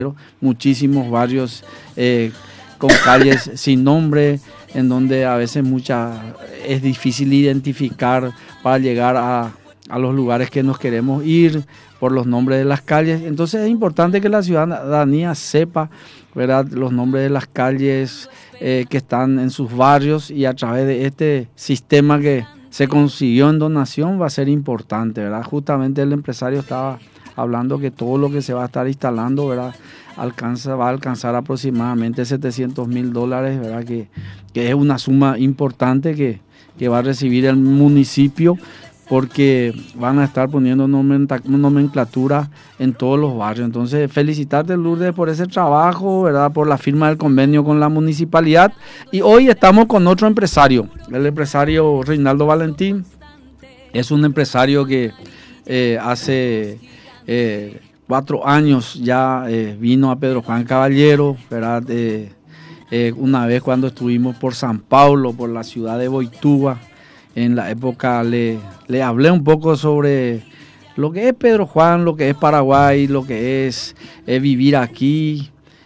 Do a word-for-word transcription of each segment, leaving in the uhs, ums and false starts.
muchísimos barrios eh, con calles sin nombre, en donde a veces mucha, es difícil identificar para llegar a, a los lugares que nos queremos ir por los nombres de las calles. Entonces es importante que la ciudadanía sepa, ¿verdad?, los nombres de las calles eh, que están en sus barrios, y a través de este sistema que se consiguió en donación va a ser importante, ¿verdad? Justamente el empresario estaba hablando que todo lo que se va a estar instalando, ¿verdad?, alcanza, va a alcanzar aproximadamente setecientos mil dólares, ¿verdad?, que, que es una suma importante que, que va a recibir el municipio, porque van a estar poniendo nomenclatura en todos los barrios. Entonces, felicitarte, Lourdes, por ese trabajo, ¿verdad?, por la firma del convenio con la municipalidad. Y hoy estamos con otro empresario, el empresario Reinaldo Valentín. Es un empresario que eh, hace eh, cuatro años ya eh, vino a Pedro Juan Caballero, ¿verdad? Eh, eh, una vez cuando estuvimos por San Paulo, por la ciudad de Boituva, en la época le, le hablé un poco sobre lo que es Pedro Juan, lo que es Paraguay, lo que es eh, vivir aquí.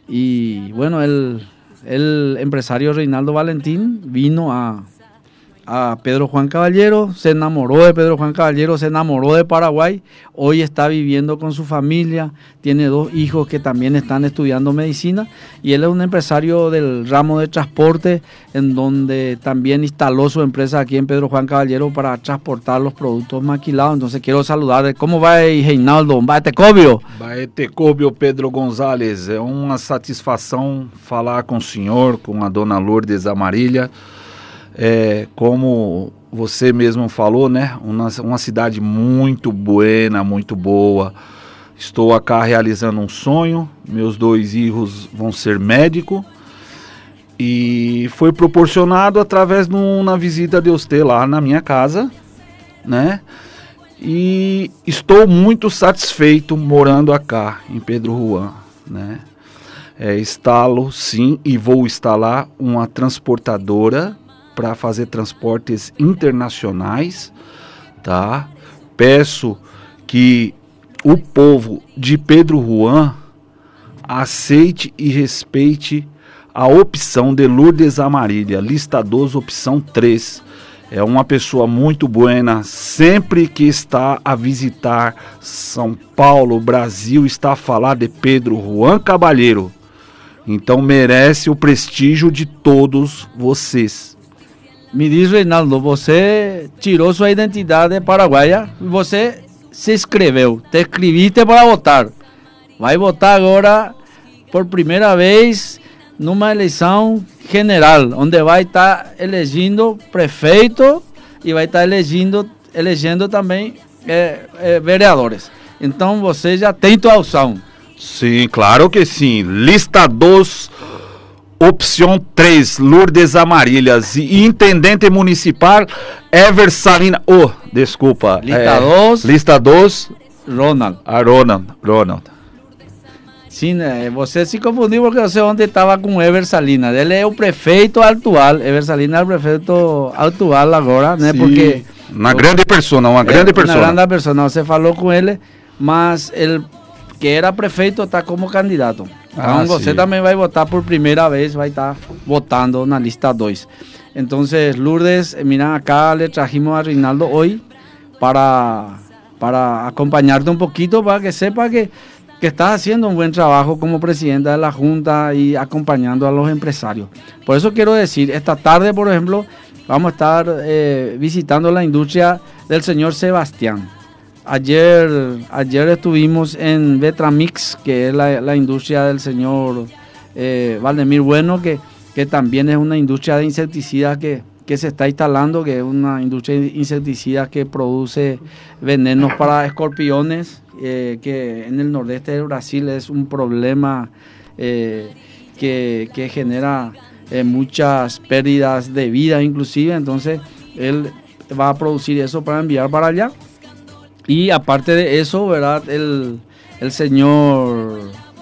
Y bueno, el, el empresario Reinaldo Valentín vino a, a Pedro Juan Caballero, se enamoró de Pedro Juan Caballero, se enamoró de Paraguay, hoy está viviendo con su familia, tiene dos hijos que también están estudiando medicina, y él es un empresario del ramo de transporte, en donde también instaló su empresa aquí en Pedro Juan Caballero para transportar los productos maquilados. Entonces quiero saludar, ¿cómo va Reinaldo? ¿Va Tecóbio? Vai Tecóbio, Pedro Gonzalez, é uma satisfação falar com o senhor, com a dona Lourdes Amarília. É, como você mesmo falou, né, uma, uma cidade muito buena, muito boa. Estou acá realizando um sonho, meus dois filhos vão ser médicos, e foi proporcionado através de uma visita de você lá na minha casa, né, e estou muito satisfeito morando acá em Pedro Juan, né. É, instalo sim e vou instalar uma transportadora para fazer transportes internacionais, tá? Peço que o povo de Pedro Juan aceite e respeite a opção de Lourdes Amarília, lista doze, opção três. É uma pessoa muito buena, sempre que está a visitar São Paulo, Brasil, está a falar de Pedro Juan Caballero. Então merece o prestígio de todos vocês. Me diz, Reinaldo, você tirou sua identidade paraguaia e você se inscreveu, te inscreviste para votar. Vai votar agora por primeira vez numa eleição general, onde vai estar elegendo prefeito e vai estar elegendo, elegendo também é, é, vereadores. Então você já tem tua opção. Sim, claro que sim. Lista dois. Opção três, Lourdes Amarílias. E intendente municipal, Ever Salina. Oh, desculpa. Lista dois. É, lista dois. Ronald. Ah, Ronald. Ronald. Sim, né? Você se confundiu porque você ontem estava com Ever Salinas. Ele é o prefeito atual. Ever Salinas é o prefeito atual agora, né? Sim. Porque. Uma grande pessoa, uma grande pessoa. Uma grande pessoa. Você falou com ele, mas ele que era prefeito está como candidato. Então ah, você sim. também vai votar por primeira vez, vai estar votando na lista dois. Então, Lourdes, mira, acá le trajimos a Reinaldo hoy para, para acompañarte un poquito, para que sepa que, que estás haciendo un buen trabajo como presidenta de la Junta y acompañando a los empresarios. Por eso quiero decir, esta tarde, por ejemplo, vamos a estar eh, visitando la industria del señor Sebastián. Ayer, ayer estuvimos en Vetramix, que es la, la industria del señor eh, Valdemir Bueno, que, que también es una industria de insecticidas que, que se está instalando, que es una industria de insecticidas que produce venenos para escorpiones, eh, que en el nordeste de Brasil es un problema eh, que, que genera eh, muchas pérdidas de vida inclusive. Entonces él va a producir eso para enviar para allá. Y aparte de eso, ¿verdad? El, el señor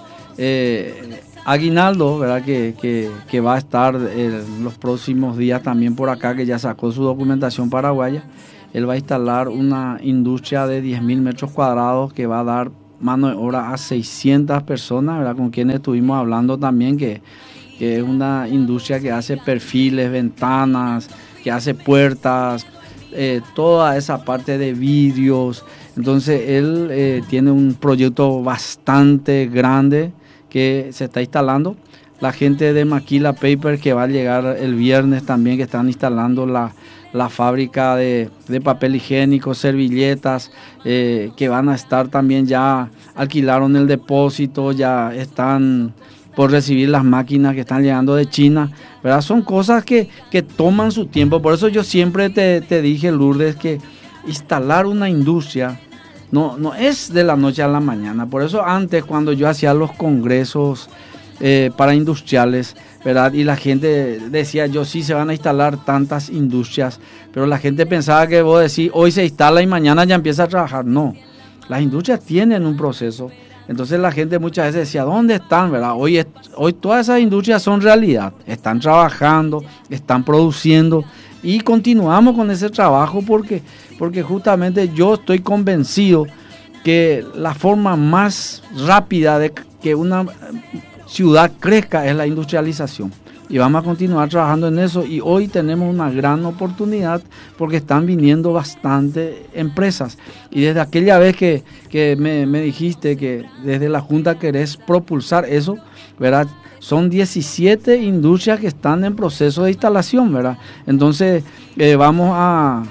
eh, Aguinaldo, ¿verdad? Que, que, que va a estar en los próximos días también por acá, que ya sacó su documentación paraguaya. Él va a instalar una industria de diez mil metros cuadrados que va a dar mano de obra a seiscientas personas, ¿verdad? Con quienes estuvimos hablando también, que, que es una industria que hace perfiles, ventanas, que hace puertas, eh, toda esa parte de vidrios. Entonces él eh, tiene un proyecto bastante grande que se está instalando. La gente de Maquila Paper, que va a llegar el viernes también, que están instalando la, la fábrica de, de papel higiénico, servilletas, eh, que van a estar también, ya alquilaron el depósito, ya están por recibir las máquinas que están llegando de China, ¿verdad? Son cosas que, que toman su tiempo. Por eso yo siempre te, te dije, Lourdes, que instalar una industria no, no es de la noche a la mañana. Por eso antes, cuando yo hacía los congresos eh, para industriales, ¿verdad? Y la gente decía, yo sí se van a instalar tantas industrias, pero la gente pensaba que vos decís, hoy se instala y mañana ya empieza a trabajar. No, las industrias tienen un proceso. Entonces la gente muchas veces decía, ¿dónde están? ¿Verdad? Hoy, es, hoy todas esas industrias son realidad, están trabajando, están produciendo y continuamos con ese trabajo porque, porque justamente yo estoy convencido que la forma más rápida de que una ciudad crezca es la industrialización. Y vamos a continuar trabajando en eso, y hoy tenemos una gran oportunidad porque están viniendo bastantes empresas. Y desde aquella vez que, que me, me dijiste que desde la Junta querés propulsar eso, ¿verdad? Son diecisiete industrias que están en proceso de instalación, ¿verdad? Entonces eh, vamos a,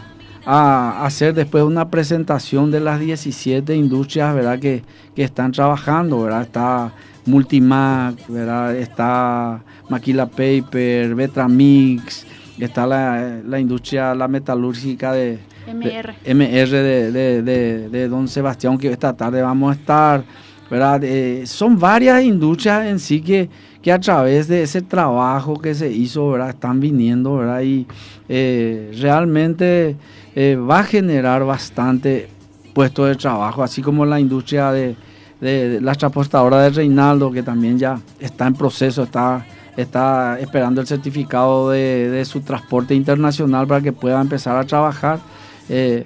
a hacer después una presentación de las diecisiete industrias, ¿verdad? Que, que están trabajando, ¿verdad? Está Multimac, ¿verdad? Está Maquila Paper, Vetramix, está la, la industria, la metalúrgica de M R de, M R de, de, de, de Don Sebastián, que esta tarde vamos a estar, ¿verdad? Eh, son varias industrias en sí que, que a través de ese trabajo que se hizo, ¿verdad? Están viniendo, ¿verdad? Y eh, realmente eh, va a generar bastante puestos de trabajo, así como la industria de de, de la transportadora de Reinaldo, que también ya está en proceso, está, está esperando el certificado de, de su transporte internacional para que pueda empezar a trabajar. Eh,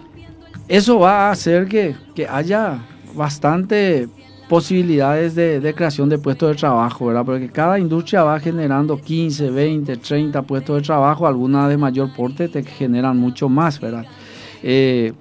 eso va a hacer que, que haya bastante posibilidades de, de creación de puestos de trabajo, ¿verdad? Porque cada industria va generando quince, veinte, treinta puestos de trabajo, algunas de mayor porte te generan mucho más, ¿verdad? Eh,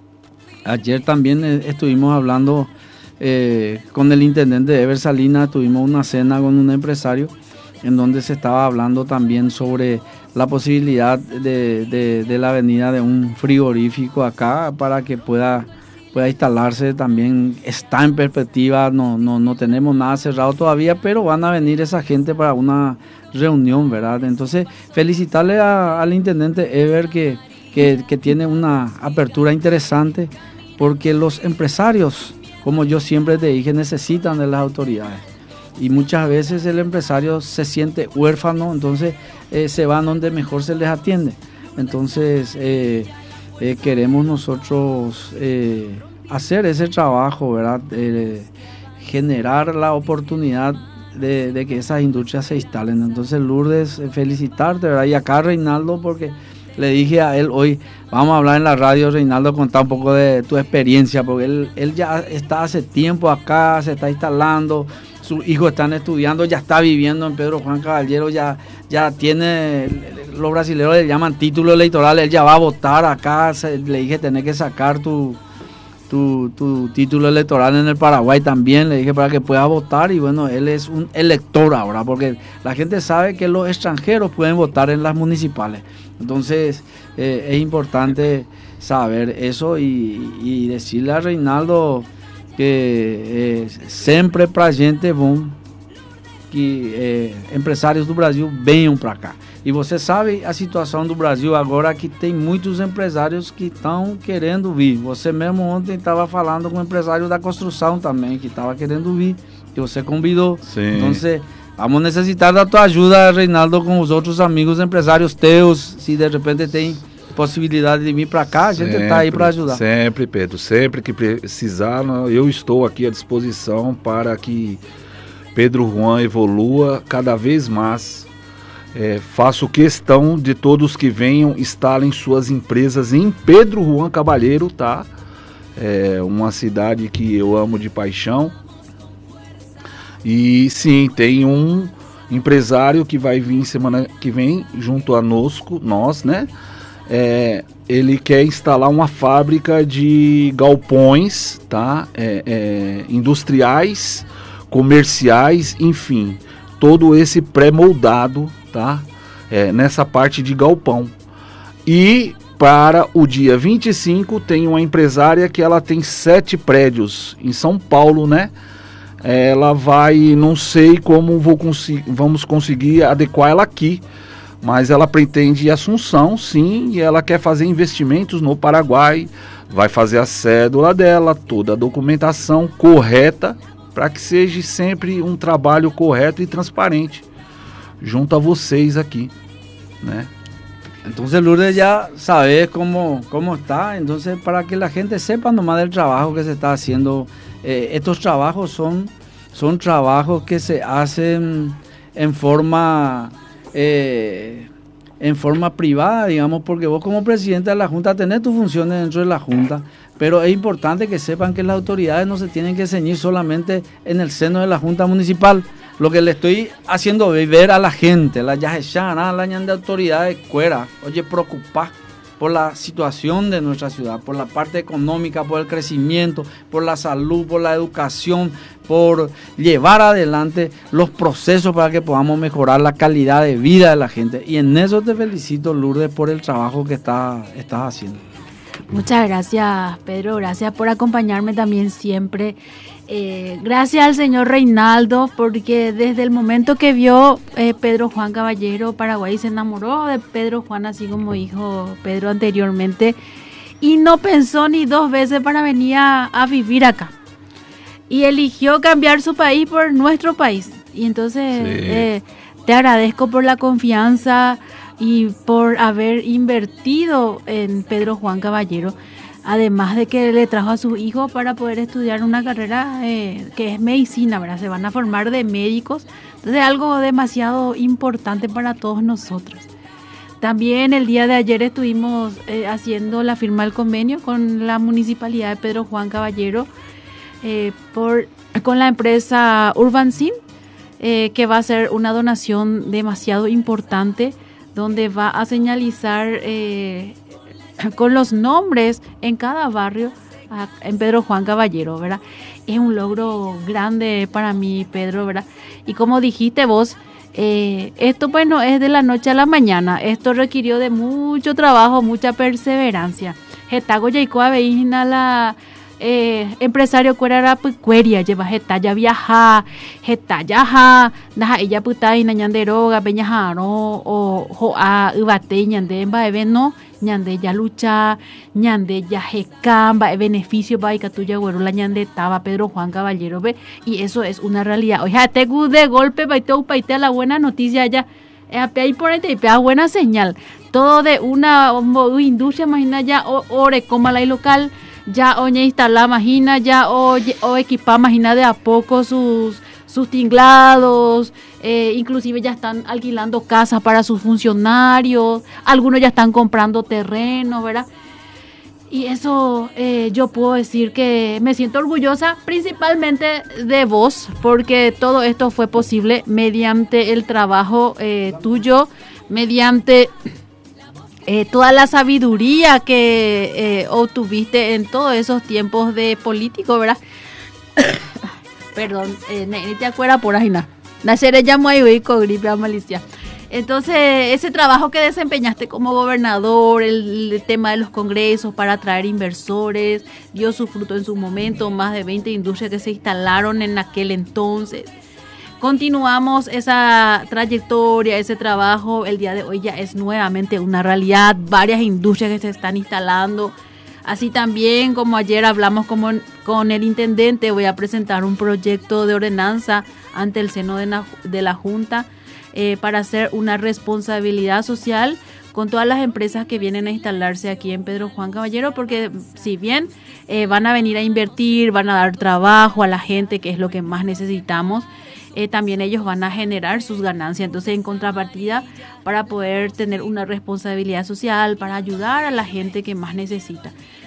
ayer también estuvimos hablando Eh, con el intendente de Ever Salinas, tuvimos una cena con un empresario en donde se estaba hablando también sobre la posibilidad de, de, de la venida de un frigorífico acá para que pueda, pueda instalarse también. Está en perspectiva, no, no, no tenemos nada cerrado todavía, pero van a venir esa gente para una reunión, ¿verdad? Entonces felicitarle a, al intendente Ever que, que, que tiene una apertura interesante, porque los empresarios, como yo siempre te dije, necesitan de las autoridades. Y muchas veces el empresario se siente huérfano, entonces eh, se van donde mejor se les atiende. Entonces eh, eh, queremos nosotros eh, hacer ese trabajo, ¿verdad? Eh, generar la oportunidad de, de que esas industrias se instalen. Entonces, Lourdes, felicitarte, ¿verdad? Y acá Reinaldo, porque le dije a él hoy, vamos a hablar en la radio, Reinaldo, contar un poco de tu experiencia, porque él, él ya está hace tiempo acá, se está instalando, sus hijos están estudiando, ya está viviendo en Pedro Juan Caballero, ya, ya tiene, los brasileños le llaman título electoral, él ya va a votar acá. Se, le dije, tenés que sacar tu, tu, tu título electoral en el Paraguay también, le dije, para que pueda votar. Y bueno, él es un elector ahora, porque la gente sabe que los extranjeros pueden votar en las municipales. Entonces eh, es importante saber eso y, y decirle a Reinaldo que eh, sempre pra gente é bom que eh, empresários do Brasil venham para cá. E você sabe a situação do Brasil agora, que tem muitos empresários que estão querendo vir. Você mesmo ontem estava falando com um empresário da construção também, que estava querendo vir, que você convidou. Sim. Então, vamos necessitar da tua ajuda, Reinaldo, com os outros amigos empresários teus. Se de repente tem possibilidade de vir para cá, a gente está aí para ajudar. Sempre, Pedro, sempre que precisar, eu estou aqui à disposição para que Pedro Juan evolua cada vez mais. É, faço questão de todos que venham, instalem suas empresas em Pedro Juan Caballero, tá? é uma cidade que eu amo de paixão. E sim, tem um empresário que vai vir semana que vem junto a nosco, nós, né? É, ele quer instalar uma fábrica de galpões, tá? É, é, industriais, comerciais, enfim, todo esse pré-moldado, tá? É, nessa parte de galpão. E para o dia vinte e cinco tem uma empresária que ela tem sete prédios em São Paulo, né? Ela vai, não sei como vou consi- vamos conseguir adequar ela aqui, mas ela pretende ir a Assunção, sim, e ela quer fazer investimentos no Paraguai, vai fazer a cédula dela, toda a documentação correta, para que seja sempre um trabalho correto e transparente, junto a vocês aqui, né? Entonces Lourdes ya sabe cómo, cómo está, entonces para que la gente sepa nomás del trabajo que se está haciendo, eh, estos trabajos son, son trabajos que se hacen en forma, eh, en forma privada, digamos, porque vos como presidente de la Junta tenés tus funciones dentro de la Junta, pero es importante que sepan que las autoridades no se tienen que ceñir solamente en el seno de la Junta Municipal. Lo que le estoy haciendo ver a la gente, la yajechana, la ñan de autoridades, cuera, oye, preocupá por la situación de nuestra ciudad, por la parte económica, por el crecimiento, por la salud, por la educación, por llevar adelante los procesos para que podamos mejorar la calidad de vida de la gente. Y en eso te felicito, Lourdes, por el trabajo que está, estás haciendo. Muchas gracias, Pedro, gracias por acompañarme también siempre. Eh, gracias al señor Reinaldo, porque desde el momento que vio eh, Pedro Juan Caballero Paraguay se enamoró de Pedro Juan, así como dijo Pedro anteriormente, y no pensó ni dos veces para venir a, a vivir acá. Y eligió cambiar su país por nuestro país. Y entonces sí. eh, te agradezco por la confianza y por haber invertido en Pedro Juan Caballero. Además de que le trajo a su hijo para poder estudiar una carrera eh, que es medicina, ¿verdad? Se van a formar de médicos. Entonces, algo demasiado importante para todos nosotros. También el día de ayer estuvimos eh, haciendo la firma del convenio con la Municipalidad de Pedro Juan Caballero eh, por, con la empresa UrbanSim, eh, que va a ser una donación demasiado importante, donde va a señalizar Eh, con los nombres en cada barrio en Pedro Juan Caballero, ¿verdad? Es un logro grande para mí, Pedro, ¿verdad? Y como dijiste vos, eh, esto pues no es de la noche a la mañana, esto requirió de mucho trabajo, mucha perseverancia. Getago Yaikoa veína la eh, empresario cuerara pucueria, lleva getaya viaja, getaya ja, naja ella puta y nañanderoga, peñajaro, o joa, ubate, ñande, en baebe, no. Ñande ya lucha, ñande ya jecamba, beneficio para que tuya güero la ñande estaba Pedro Juan Caballero, ve, y eso es una realidad. Oye, te de golpe, paiteo, paite la buena noticia ya, ahí por ahí te pega buena señal. Todo de una industria, imagina ya, ore coma la local, ya oye instalar, imagina ya, o, o equipar, imagina de a poco sus sus tinglados, eh, inclusive ya están alquilando casas para sus funcionarios, algunos ya están comprando terreno, ¿verdad? Y eso eh, yo puedo decir que me siento orgullosa principalmente de vos, porque todo esto fue posible mediante el trabajo eh, tuyo, mediante eh, toda la sabiduría que eh, obtuviste en todos esos tiempos de político, ¿verdad? Perdón, eh, ni te acuerdas por ahí nada. Nacer ya muy con gripe a malicia. Entonces, ese trabajo que desempeñaste como gobernador, el, el tema de los congresos para atraer inversores, dio su fruto en su momento, más de veinte industrias que se instalaron en aquel entonces. Continuamos esa trayectoria, ese trabajo, el día de hoy ya es nuevamente una realidad, varias industrias que se están instalando. Así también, como ayer hablamos con, con el intendente, voy a presentar un proyecto de ordenanza ante el seno de la, de la Junta eh, para hacer una responsabilidad social con todas las empresas que vienen a instalarse aquí en Pedro Juan Caballero, porque si bien eh, van a venir a invertir, van a dar trabajo a la gente, que es lo que más necesitamos, Eh, también ellos van a generar sus ganancias. Entonces, en contrapartida, para poder tener una responsabilidad social, para ayudar a la gente que más necesita.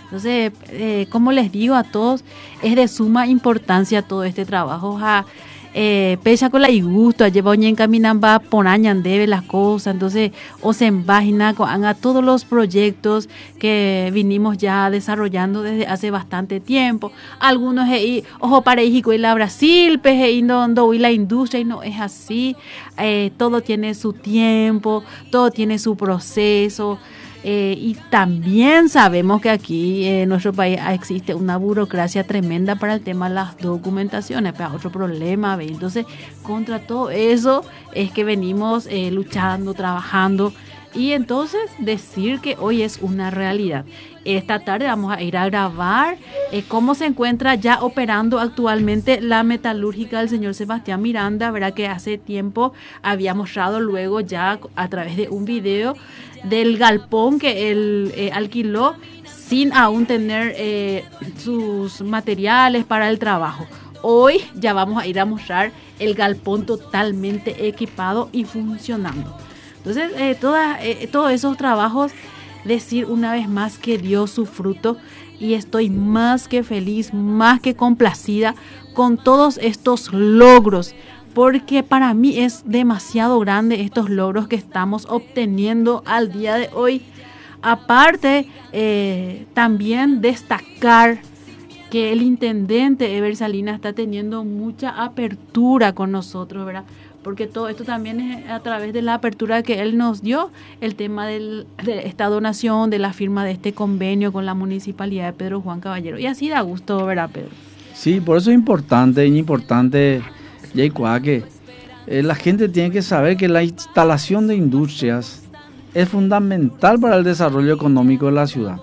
Entonces, eh, como les digo a todos, es de suma importancia todo este trabajo. Ja, eh, pecha con la y gusto, a llevar en caminan va ponañan debe las cosas, entonces o se embagina con a todos los proyectos que vinimos ya desarrollando desde hace bastante tiempo. Algunos eh, ojo para México y la Brasil, peje y no y la industria y no es así. Eh, todo tiene su tiempo, todo tiene su proceso. Eh, y también sabemos que aquí eh, en nuestro país existe una burocracia tremenda para el tema de las documentaciones, pero otro problema, ¿ve? Entonces, contra todo eso es que venimos eh, luchando, trabajando, y entonces decir que hoy es una realidad. Esta tarde vamos a ir a grabar eh, cómo se encuentra ya operando actualmente la metalúrgica del señor Sebastián Miranda, verá que hace tiempo había mostrado luego ya a través de un video del galpón que él eh, alquiló sin aún tener eh, sus materiales para el trabajo. Hoy ya vamos a ir a mostrar el galpón totalmente equipado y funcionando. Entonces, eh, toda, eh, todos esos trabajos, decir una vez más que dio su fruto, y estoy más que feliz, más que complacida con todos estos logros, porque para mí es demasiado grande estos logros que estamos obteniendo al día de hoy. Aparte, eh, también destacar que el intendente Ever Salinas está teniendo mucha apertura con nosotros, ¿verdad? Porque todo esto también es a través de la apertura que él nos dio, el tema del, de esta donación, de la firma de este convenio con la Municipalidad de Pedro Juan Caballero. Y así da gusto, ¿verdad, Pedro? Sí, por eso es importante, es importante, Yaicoa, que eh, la gente tiene que saber que la instalación de industrias es fundamental para el desarrollo económico de la ciudad.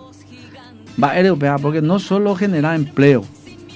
Va europea, porque no solo genera empleo,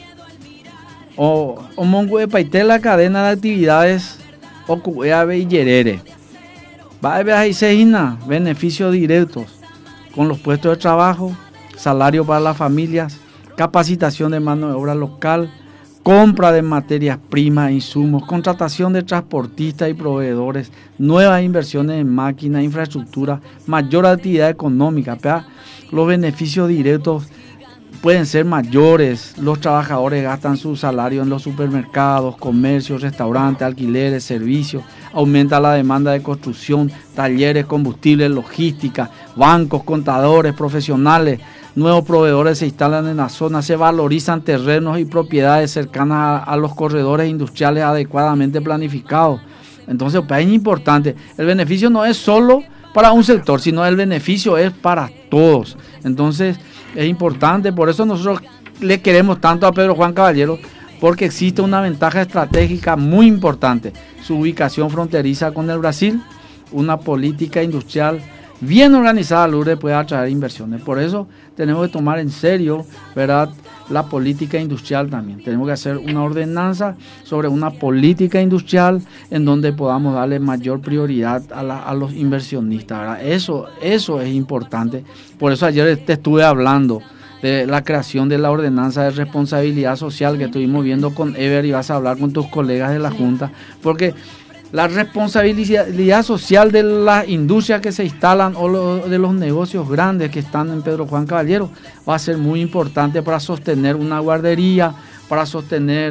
o, o mongo de paité la cadena de actividades o cuea bellerere. Va a haber beneficios directos con los puestos de trabajo, salario para las familias, capacitación de mano de obra local, compra de materias primas e insumos, contratación de transportistas y proveedores, nuevas inversiones en máquinas, infraestructura, mayor actividad económica. ¿Verdad? Los beneficios directos pueden ser mayores. Los trabajadores gastan su salario en los supermercados, comercios, restaurantes, alquileres, servicios. Aumenta la demanda de construcción, talleres, combustibles, logística, bancos, contadores, profesionales. Nuevos proveedores se instalan en la zona, se valorizan terrenos y propiedades cercanas a, a los corredores industriales adecuadamente planificados. Entonces, pues, es importante. El beneficio no es solo para un sector, sino el beneficio es para todos. Entonces, es importante, por eso nosotros le queremos tanto a Pedro Juan Caballero, porque existe una ventaja estratégica muy importante. Su ubicación fronteriza con el Brasil, una política industrial bien organizada, Lourdes, puede atraer inversiones. Por eso tenemos que tomar en serio, ¿verdad?, la política industrial también. Tenemos que hacer una ordenanza sobre una política industrial en donde podamos darle mayor prioridad a, la, a los inversionistas, ¿verdad? Eso, eso es importante. Por eso ayer te estuve hablando de la creación de la ordenanza de responsabilidad social que estuvimos viendo con Ever, y vas a hablar con tus colegas de la Junta, porque la responsabilidad social de las industrias que se instalan o lo, de los negocios grandes que están en Pedro Juan Caballero va a ser muy importante para sostener una guardería, para sostener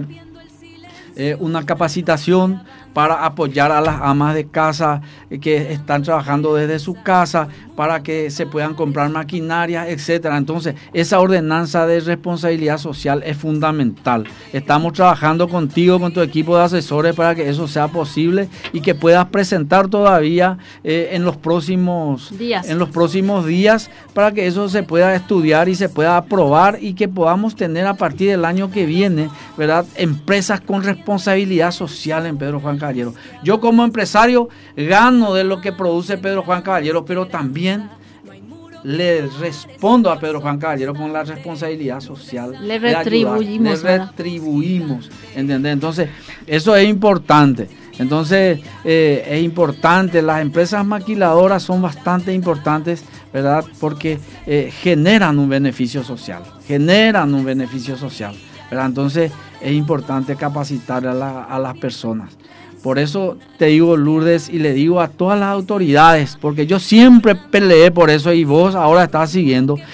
eh, una capacitación, para apoyar a las amas de casa eh, que están trabajando desde su casa, para que se puedan comprar maquinarias, etcétera. Entonces, esa ordenanza de responsabilidad social es fundamental. Estamos trabajando contigo, con tu equipo de asesores, para que eso sea posible y que puedas presentar todavía eh, en los próximos días. en los próximos días, para que eso se pueda estudiar y se pueda aprobar, y que podamos tener a partir del año que viene, ¿verdad?, empresas con responsabilidad social en Pedro Juan Caballero. Yo como empresario gano de lo que produce Pedro Juan Caballero, pero también le respondo a Pedro Juan Caballero con la responsabilidad social. Le retribuimos. Le retribuimos, ¿entendés? Entonces, eso es importante. Entonces, eh, es importante. Las empresas maquiladoras son bastante importantes, ¿verdad? Porque eh, generan un beneficio social. Generan un beneficio social, ¿verdad? Entonces, es importante capacitar a, la, a las personas. Por eso te digo, Lourdes, y le digo a todas las autoridades, porque yo siempre peleé por eso y vos ahora estás siguiendo.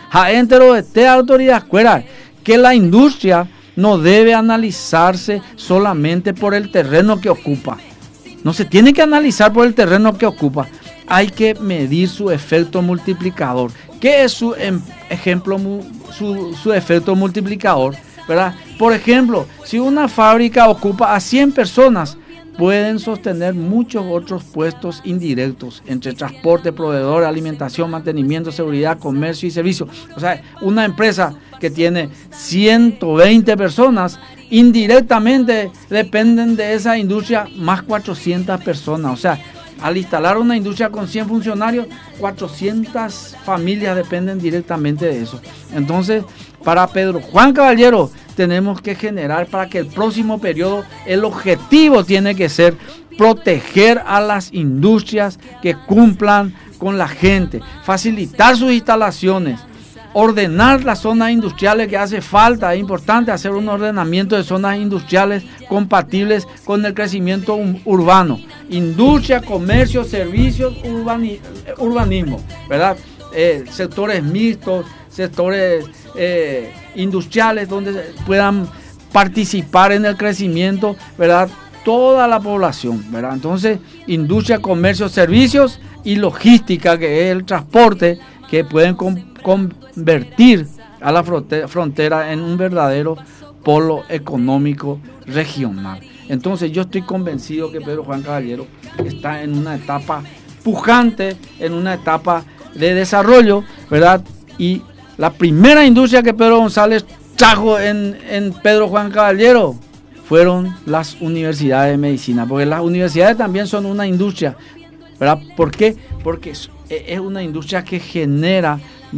Ja entero de autoridad cuera que la industria no debe analizarse solamente por el terreno que ocupa. No se tiene que analizar por el terreno que ocupa. Hay que medir su efecto multiplicador. ¿Qué es su em, ejemplo, su, su efecto multiplicador? ¿Verdad? Por ejemplo, si una fábrica ocupa a cien personas, pueden sostener muchos otros puestos indirectos entre transporte, proveedor, alimentación, mantenimiento, seguridad, comercio y servicio. O sea, una empresa que tiene ciento veinte personas, indirectamente dependen de esa industria más cuatrocientas personas. O sea, al instalar una industria con cien funcionarios, cuatrocientas familias dependen directamente de eso. Entonces, para Pedro Juan Caballero, tenemos que generar para que el próximo periodo, el objetivo tiene que ser proteger a las industrias que cumplan con la gente, facilitar sus instalaciones, ordenar las zonas industriales que hace falta. Es importante hacer un ordenamiento de zonas industriales compatibles con el crecimiento urbano. Industria, comercio, servicios, urbani, urbanismo, ¿verdad? Eh, sectores mixtos, sectores eh, industriales donde puedan participar en el crecimiento, ¿verdad? Toda la población, ¿verdad? Entonces, industria, comercio, servicios y logística, que es el transporte, que pueden con, convertir a la frontera, frontera en un verdadero polo económico regional. Entonces yo estoy convencido que Pedro Juan Caballero está en una etapa pujante, en una etapa de desarrollo, ¿verdad? Y la primera industria que Pedro González trajo en, en Pedro Juan Caballero fueron las universidades de medicina, porque las universidades también son una industria, ¿verdad? ¿Por qué? Porque es, es una industria que genera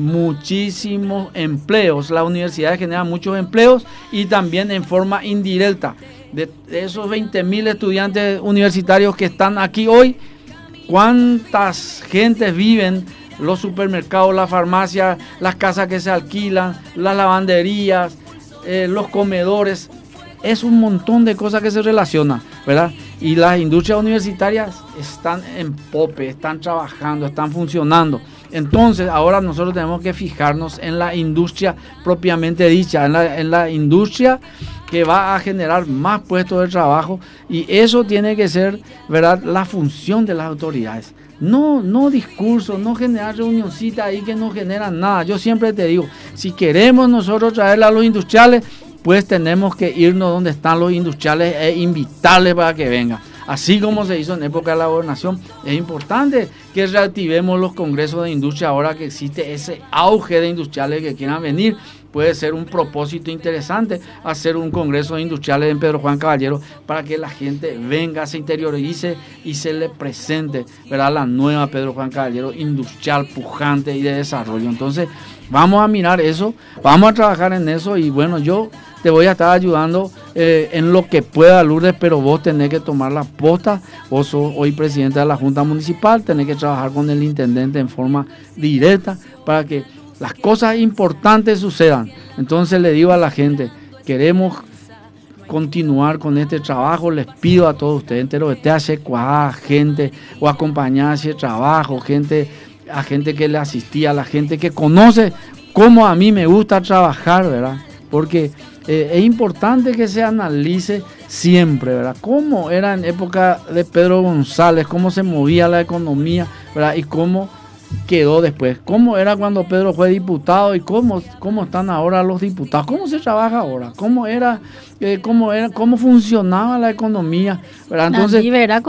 muchísimos empleos. Las universidades generan muchos empleos y también en forma indirecta. De, de esos veinte mil estudiantes universitarios que están aquí hoy, ¿cuántas gentes viven? Los supermercados, las farmacias, las casas que se alquilan, las lavanderías, eh, los comedores. Es un montón de cosas que se relacionan, ¿verdad? Y las industrias universitarias están en pope, están trabajando, están funcionando. Entonces, ahora nosotros tenemos que fijarnos en la industria propiamente dicha, en la, en la industria que va a generar más puestos de trabajo, y eso tiene que ser, ¿verdad?, la función de las autoridades. No, no discursos, no generar reunioncitas ahí que no generan nada. Yo siempre te digo, si queremos nosotros traerle a los industriales, pues tenemos que irnos donde están los industriales e invitarles para que vengan. Así como se hizo en época de la gobernación, es importante que reactivemos los congresos de industria ahora que existe ese auge de industriales que quieran venir. Puede ser un propósito interesante hacer un congreso de industriales en Pedro Juan Caballero para que la gente venga, se interiorice y se le presente, ¿verdad?, la nueva Pedro Juan Caballero industrial, pujante y de desarrollo. Entonces, vamos a mirar eso, vamos a trabajar en eso, y bueno, yo te voy a estar ayudando eh, en lo que pueda, Lourdes, pero vos tenés que tomar la posta. Vos sos hoy presidente de la Junta Municipal, tenés que trabajar con el intendente en forma directa para que las cosas importantes sucedan. Entonces le digo a la gente, queremos continuar con este trabajo. Les pido a todos ustedes, entero de T H C, gente o acompañar a ese trabajo, gente, a gente que le asistía, a la gente que conoce cómo a mí me gusta trabajar, ¿verdad? Porque eh, es importante que se analice siempre, ¿verdad? Cómo era en época de Pedro González, cómo se movía la economía, ¿verdad? Y cómo quedó después, cómo era cuando Pedro fue diputado y cómo, cómo están ahora los diputados, cómo se trabaja ahora, cómo era, eh, cómo era, cómo funcionaba la economía, ¿verdad? Entonces,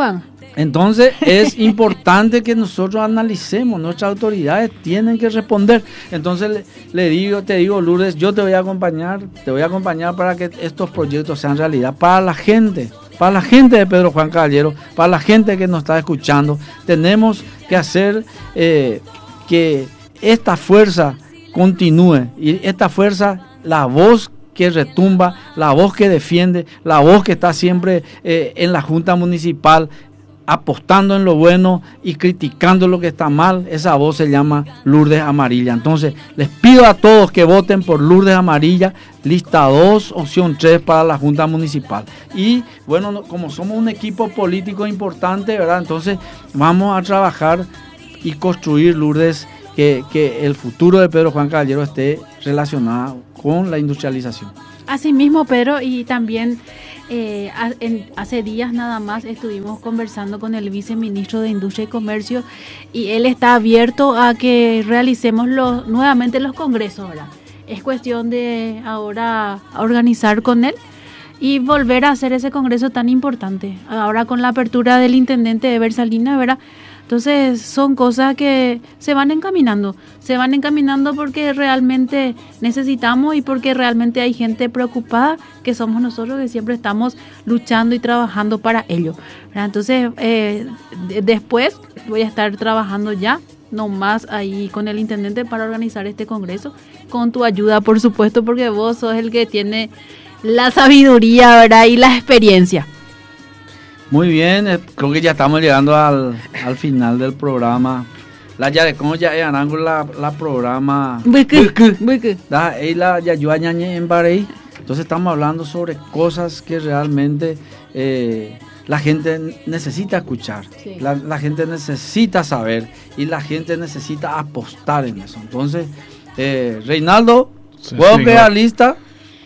entonces es importante que nosotros analicemos, nuestras autoridades tienen que responder. Entonces le, le digo, te digo, Lourdes, yo te voy a acompañar, te voy a acompañar para que estos proyectos sean realidad para la gente. Para la gente de Pedro Juan Caballero, para la gente que nos está escuchando, tenemos que hacer eh, que esta fuerza continúe. Y esta fuerza, la voz que retumba, la voz que defiende, la voz que está siempre eh, en la Junta Municipal, apostando en lo bueno y criticando lo que está mal, esa voz se llama Lourdes Amarilla. Entonces les pido a todos que voten por Lourdes Amarilla, lista dos, opción tres para la Junta Municipal. Y bueno, como somos un equipo político importante, ¿verdad? Entonces vamos a trabajar y construir, Lourdes, que, que el futuro de Pedro Juan Caballero esté relacionado con la industrialización. Asimismo, Pedro, y también eh, en, hace días nada más estuvimos conversando con el viceministro de Industria y Comercio y él está abierto a que realicemos los, nuevamente los congresos, ¿verdad? Es cuestión de ahora organizar con él y volver a hacer ese congreso tan importante. Ahora con la apertura del intendente Eber Salinas, ¿verdad? Entonces son cosas que se van encaminando, se van encaminando porque realmente necesitamos y porque realmente hay gente preocupada, que somos nosotros que siempre estamos luchando y trabajando para ello, ¿verdad? Entonces eh, de- después voy a estar trabajando ya, no más ahí con el intendente para organizar este congreso, con tu ayuda por supuesto, porque vos sos el que tiene la sabiduría, ¿verdad? Y la experiencia. Muy bien, eh, creo que ya estamos llegando al, al final del programa. La ya como ya es la, la programa. Buque, buque. Da, ahí la ya yo añañé en Barey. Entonces estamos hablando sobre cosas que realmente eh, la gente necesita escuchar, Sí. la, la gente necesita saber y la gente necesita apostar en eso. Entonces, eh, Reinaldo, Sí, ¿puedo señor. quedar lista?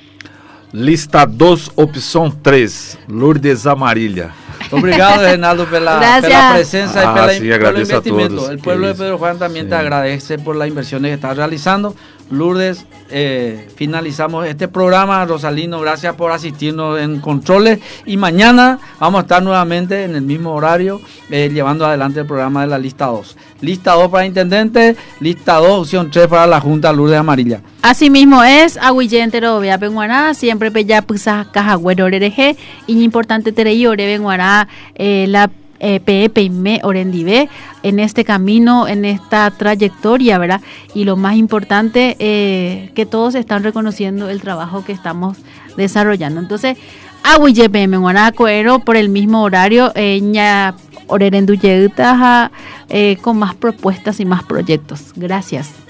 Lista dos, opção três, Lourdes Amarília. Obrigado, Reinaldo, pela, Gracias. pela presencia Ah, y pela, sí, pelo agradezco a investimento. todos. El pueblo Que de eso. Pedro Juan también Sí. te agradece por las inversiones que estás realizando. Lourdes, eh, finalizamos este programa. Rosalino, gracias por asistirnos en controles. Y mañana vamos a estar nuevamente en el mismo horario eh, llevando adelante el programa de la lista dos. Lista dos para intendente, lista dos, opción tres para la Junta Lourdes Amarilla. Asimismo es Aguille entero vea penguará, siempre peya pusa caja güero oreje, y importante terei ore penguará eh, la eh, P E P y me orendive en este camino, en esta trayectoria, ¿verdad? Y lo más importante, eh, que todos están reconociendo el trabajo que estamos desarrollando. Entonces, Aguille penguará coero por el mismo horario, eh, ña orerenduyeuta, eh, con más propuestas y más proyectos. Gracias.